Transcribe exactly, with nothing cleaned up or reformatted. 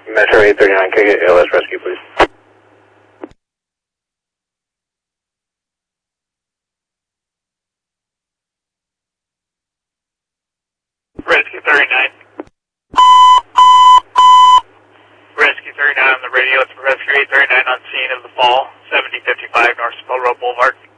Metro eight thirty-nine, can I get A L S rescue, please? Rescue thirty-nine. Rescue thirty-nine on the radio. It's Rescue eight thirty-nine on scene of the fall, seventy fifty-five North Spell Road Boulevard.